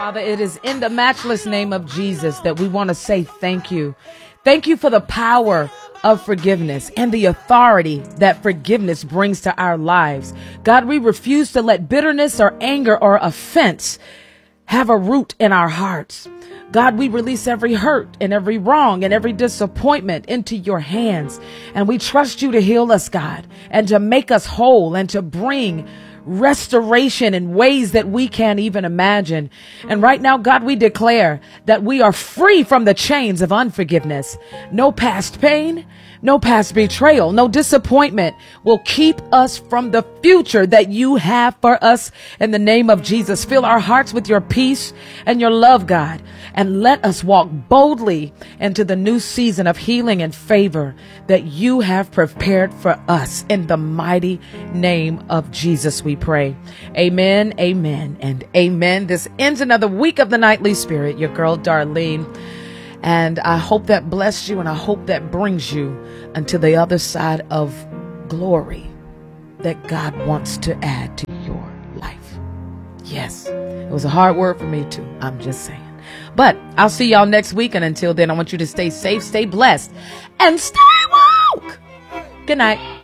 Father, it is in the matchless name of Jesus that we want to say thank you. Thank you for the power of forgiveness and the authority that forgiveness brings to our lives. God, we refuse to let bitterness or anger or offense have a root in our hearts. God, we release every hurt and every wrong and every disappointment into your hands. And we trust you to heal us, God, and to make us whole and to bring restoration in ways that we can't even imagine. And right now, God, we declare that we are free from the chains of unforgiveness. No past pain, no past betrayal, no disappointment will keep us from the future that you have for us. In the name of Jesus, fill our hearts with your peace and your love, God, and let us walk boldly into the new season of healing and favor that you have prepared for us. In the mighty name of Jesus, we pray. Amen, amen, and amen. This ends another week of the Nightly Spirit. Your girl, Darlene. And I hope that blessed you, and I hope that brings you unto the other side of glory that God wants to add to your life. Yes, it was a hard word for me too. I'm just saying. But I'll see y'all next week. And until then, I want you to stay safe, stay blessed, and stay woke. Good night.